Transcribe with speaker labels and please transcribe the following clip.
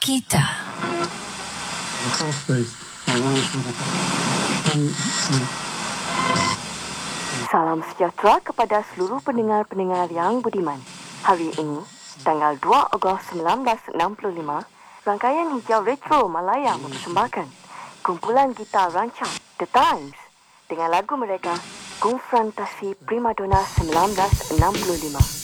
Speaker 1: kita.
Speaker 2: Salam sejahtera kepada seluruh pendengar-pendengar yang budiman. Hari ini, tanggal 2 Ogos 1965, rangkaian hijau retro Malaya mempersembahkan kumpulan gitar rancak The Times dengan lagu mereka Konfrontasi Primadona 1965.